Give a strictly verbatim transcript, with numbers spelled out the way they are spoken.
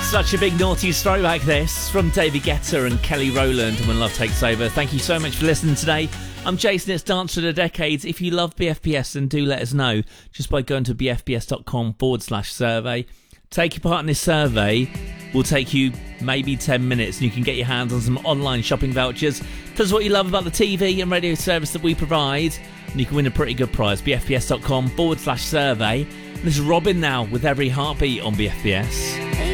Such a big noughties throwback this, from David Guetta and Kelly Rowland and When Love Takes Over. Thank you so much for listening today. I'm Jason, it's Dance for the Decades. If you love B F B S, then do let us know just by going to bfbs.com forward slash survey. Taking part in this survey will take you maybe ten minutes, and you can get your hands on some online shopping vouchers. Tell us what you love about the T V and radio service that we provide, and you can win a pretty good prize. bfbs.com forward slash survey. And this is Robin now with Every Heartbeat on B F B S.